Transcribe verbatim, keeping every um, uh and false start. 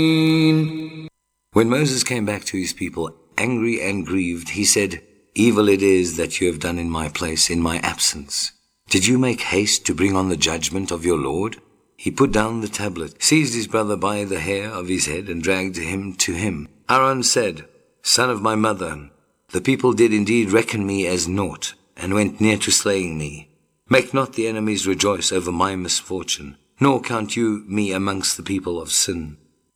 When Moses came back to his people, angry and grieved, he said, "Evil it is that you have done in my place, in my absence. Did you make haste to bring on the judgment of your Lord?" He put down the tablet, seized his brother by the hair of his head, and dragged him to him. Aaron said, "Son of my mother, the people did indeed reckon me as naught, and went near to slaying me. Make not the enemies rejoice over my misfortune, nor count you me amongst the people of sin.